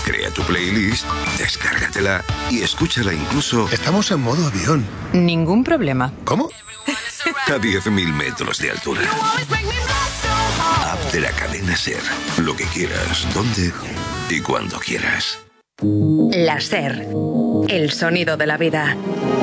Crea tu playlist, descárgatela y escúchala incluso... Estamos en modo avión. Ningún problema. ¿Cómo? A 10.000 metros de altura. App de la cadena SER. Lo que quieras, donde y cuando quieras. La SER. El sonido de la vida.